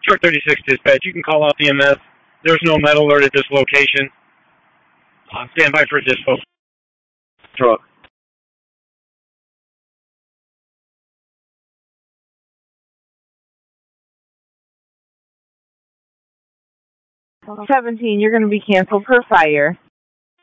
Truck 36 dispatch, you can call out the EMS. There's no med alert at this location. Stand by for a dispo truck. 17, you're going to be canceled per fire.